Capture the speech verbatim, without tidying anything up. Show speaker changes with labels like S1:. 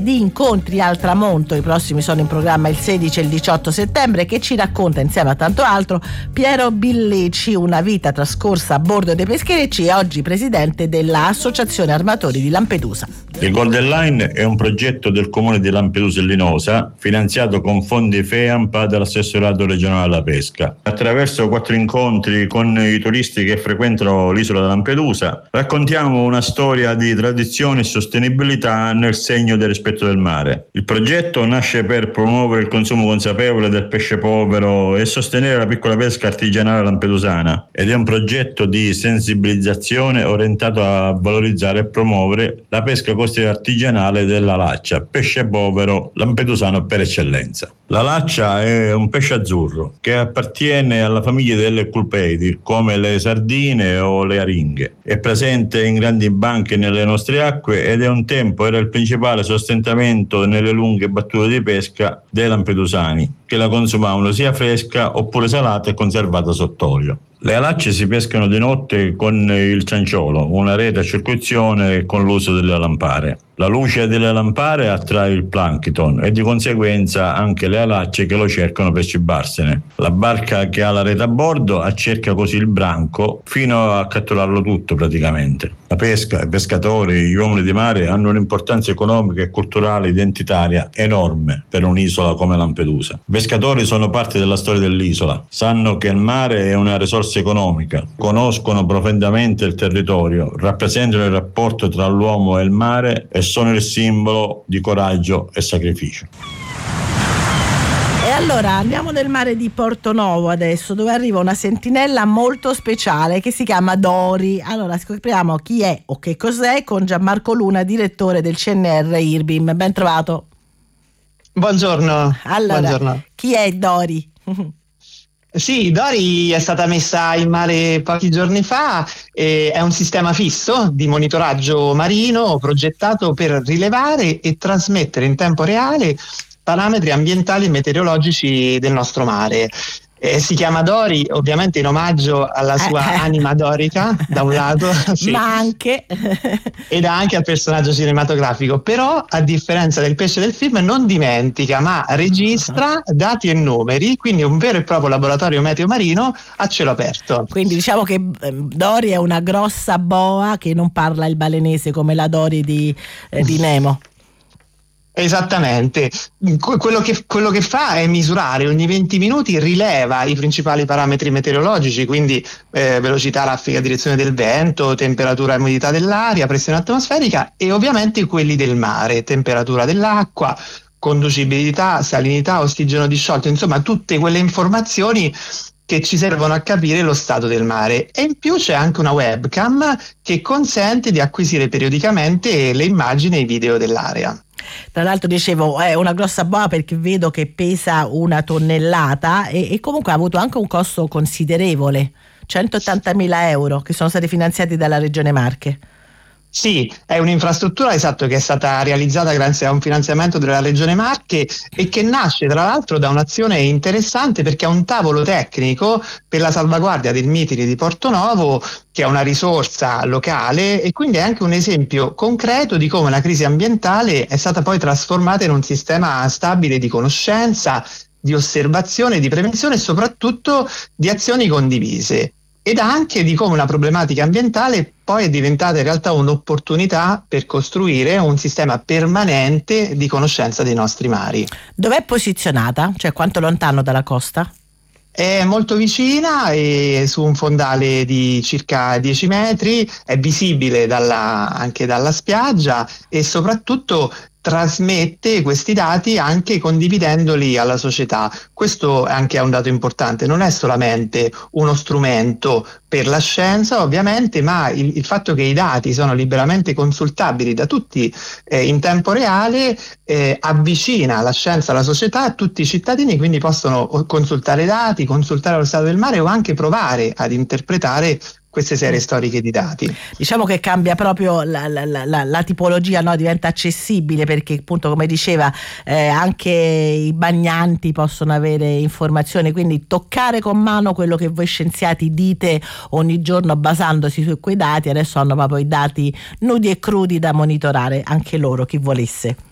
S1: di incontri al tramonto. I prossimi sono in programma il sedici e il diciotto settembre, che ci racconta insieme a tanto altro Piero Billeci, una vita trascorsa a bordo dei pescherecci, e oggi presidente dell'Associazione Armatori di Lampedusa.
S2: Il Golden Line è un progetto del comune di Lampedusa e Linosa, finanziato con fondi FEAMP dell'assessorato regionale alla pesca. Attraverso quattro incontri con i turisti che frequentano l'isola di Lampedusa, raccontiamo una storia di tradizione e sostenibilità nel segno del rispetto del mare. Il progetto nasce per promuovere il consumo consapevole del pesce povero e sostenere la piccola pesca artigianale lampedusana, ed è un progetto di sensibilizzazione orientato a valorizzare e promuovere la pesca costiera artigianale della laccia, pesce povero lampedusano per eccellenza. La laccia è un pesce azzurro che appartiene alla famiglia delle culpeidi, come le sardine o le aringhe. È presente in grandi banche nelle nostre acque ed è un tempo era il principale sostentamento nelle lunghe battute di pesca dei lampedusani, che la consumavano sia fresca oppure salata e conservata sott'olio. Le alacce si pescano di notte con il cianciolo, una rete a circuizione con l'uso delle lampare. La luce delle lampare attrae il plankton e di conseguenza anche le alacce che lo cercano per cibarsene. La barca che ha la rete a bordo accerca così il branco fino a catturarlo tutto praticamente. La pesca, i pescatori, gli uomini di mare hanno un'importanza economica e culturale identitaria enorme per un'isola come Lampedusa. I pescatori sono parte della storia dell'isola, sanno che il mare è una risorsa economica, conoscono profondamente il territorio, rappresentano il rapporto tra l'uomo e il mare e sono il simbolo di coraggio e sacrificio.
S1: E allora andiamo nel mare di Portonovo adesso, dove arriva una sentinella molto speciale che si chiama Dori. Allora scopriamo chi è o che cos'è con Gianmarco Luna, direttore del C N R IRBIM. Ben trovato.
S3: Buongiorno.
S1: Allora,
S3: Buongiorno.
S1: Chi è Dori?
S3: Sì, Dori è stata messa in mare pochi giorni fa, eh, è un sistema fisso di monitoraggio marino progettato per rilevare e trasmettere in tempo reale parametri ambientali e meteorologici del nostro mare. Eh, si chiama Dori ovviamente in omaggio alla sua eh, anima dorica, da un lato, sì,
S1: ma anche
S3: ed anche al personaggio cinematografico, però a differenza del pesce del film non dimentica ma registra dati e numeri, quindi un vero e proprio laboratorio meteo marino a cielo aperto.
S1: Quindi diciamo che Dori è una grossa boa che non parla il balenese come la Dori di, eh, di Nemo.
S3: Esattamente, quello che, quello che fa è misurare ogni venti minuti, rileva i principali parametri meteorologici, quindi eh, velocità, raffica, direzione del vento, temperatura e umidità dell'aria, pressione atmosferica e ovviamente quelli del mare, temperatura dell'acqua, conducibilità, salinità, ossigeno disciolto, insomma tutte quelle informazioni che ci servono a capire lo stato del mare. E in più c'è anche una webcam che consente di acquisire periodicamente le immagini e i video dell'area.
S1: Tra l'altro dicevo è una grossa boa perché vedo che pesa una tonnellata e, e comunque ha avuto anche un costo considerevole, centottantamila euro che sono stati finanziati dalla Regione Marche.
S3: Sì, è un'infrastruttura esatto che è stata realizzata grazie a un finanziamento della Regione Marche e che nasce tra l'altro da un'azione interessante perché è un tavolo tecnico per la salvaguardia del Mitili di Portonovo, che è una risorsa locale e quindi è anche un esempio concreto di come la crisi ambientale è stata poi trasformata in un sistema stabile di conoscenza, di osservazione, di prevenzione e soprattutto di azioni condivise. Ed anche di come una problematica ambientale poi è diventata in realtà un'opportunità per costruire un sistema permanente di conoscenza dei nostri mari.
S1: Dov'è posizionata? Cioè quanto lontano dalla costa?
S3: È molto vicina e su un fondale di circa dieci metri, è visibile dalla, anche dalla spiaggia e soprattutto trasmette questi dati anche condividendoli alla società. Questo è anche un dato importante, non è solamente uno strumento per la scienza ovviamente, ma il, il fatto che i dati sono liberamente consultabili da tutti eh, in tempo reale eh, avvicina la scienza alla società, a tutti i cittadini, quindi possono consultare i dati, consultare lo stato del mare o anche provare ad interpretare queste serie storiche di dati.
S1: Diciamo che cambia proprio la, la, la, la tipologia, no? Diventa accessibile perché appunto come diceva eh, anche i bagnanti possono avere informazioni, quindi toccare con mano quello che voi scienziati dite ogni giorno basandosi su quei dati. Adesso hanno proprio i dati nudi e crudi da monitorare anche loro, chi volesse.